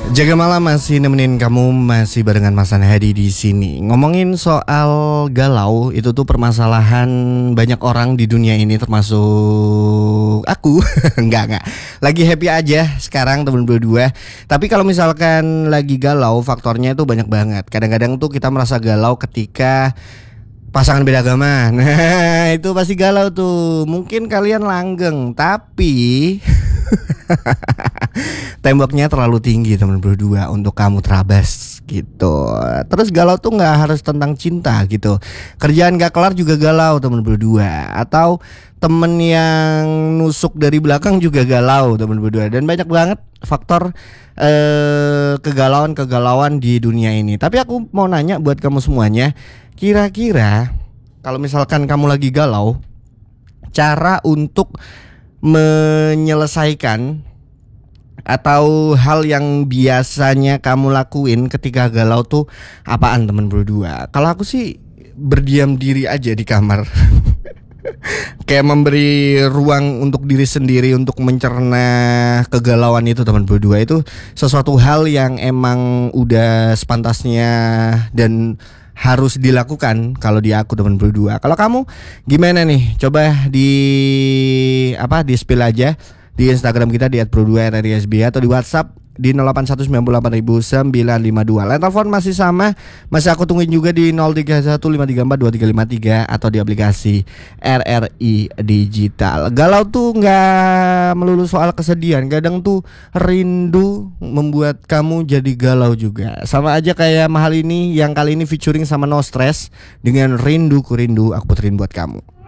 Jaga malam masih nemenin kamu, masih barengan Mas Hadi di sini. Ngomongin soal galau, itu tuh permasalahan banyak orang di dunia ini termasuk aku. Enggak. Lagi happy aja sekarang temen berdua. Tapi kalau misalkan lagi galau, faktornya itu banyak banget. Kadang-kadang tuh kita merasa galau ketika pasangan beda agama. Nah, itu pasti galau tuh. Mungkin kalian langgeng, tapi temboknya terlalu tinggi teman berdua untuk kamu terabas gitu. Terus galau tuh nggak harus tentang cinta gitu. Kerjaan gak kelar juga galau teman berdua. Atau temen yang nusuk dari belakang juga galau teman berdua. Dan banyak banget faktor kegalauan di dunia ini. Tapi aku mau nanya buat kamu semuanya, kira-kira kalau misalkan kamu lagi galau, cara untuk menyelesaikan atau hal yang biasanya kamu lakuin ketika galau tuh apaan teman berdua? Kalau aku sih berdiam diri aja di kamar. Kayak memberi ruang untuk diri sendiri untuk mencerna kegalauan itu teman berdua. Itu sesuatu hal yang emang udah sepantasnya dan harus dilakukan kalau di aku teman berdua. Kalau kamu gimana nih? Coba di spill aja di Instagram kita di @pro2rrsb atau di WhatsApp di 08198952. Line telepon masih sama, masih aku tungguin juga di 0315342353 atau di aplikasi RRI Digital. Galau tuh nggak melulu soal kesedihan, kadang tuh rindu membuat kamu jadi galau juga. Sama aja kayak mahal ini yang kali ini featuring sama No Stress dengan Rindu Ku Rindu, aku puterin buat kamu.